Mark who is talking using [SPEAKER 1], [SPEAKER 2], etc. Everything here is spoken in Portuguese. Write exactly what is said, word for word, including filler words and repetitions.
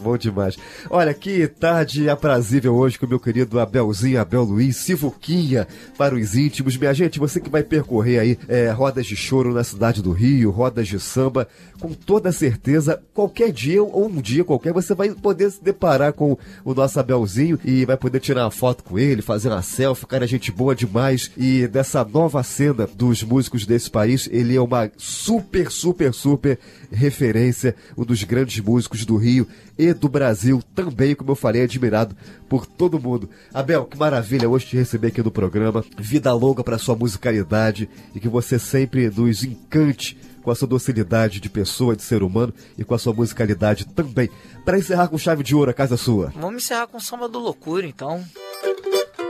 [SPEAKER 1] bom demais. Olha, que tarde aprazível hoje com o meu querido Abelzinho, Abel Luiz, Sivuquinha para os íntimos. Minha gente, você que vai percorrer aí é, rodas de choro na cidade do Rio, rodas de samba, com toda certeza, qualquer dia ou um dia qualquer, você vai poder se deparar com o nosso Abelzinho e vai poder tirar uma foto com ele, fazer uma selfie. Cara, gente boa demais. E dessa nova cena dos músicos desse país, ele é uma super, super, super referência, um dos grandes músicos do Rio e do Brasil também, como eu falei, admirado por todo mundo. Abel, que maravilha hoje te receber aqui no programa. Vida longa para sua musicalidade e que você sempre nos encante com a sua docilidade de pessoa, de ser humano e com a sua musicalidade também. Para encerrar com chave de ouro, a casa é sua.
[SPEAKER 2] Vamos encerrar com o Samba do Loucura, então.